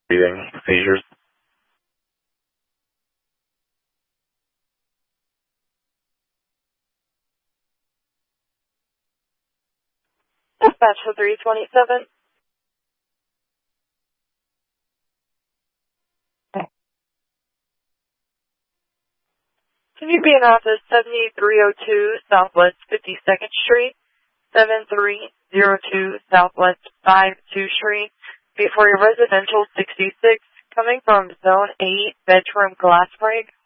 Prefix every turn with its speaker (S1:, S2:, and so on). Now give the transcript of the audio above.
S1: breathing, seizures.
S2: Dispatch for 327. Can you be in office 7302 Southwest 52nd Street, 7302 Southwest 52 Street, before your residential 66, coming from Zone 8, bedroom glass break?